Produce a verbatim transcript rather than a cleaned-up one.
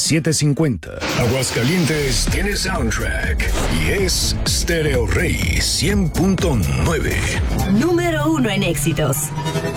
setecientos cincuenta. Aguascalientes tiene soundtrack y es Stereo Rey cien punto nueve. Número uno en éxitos.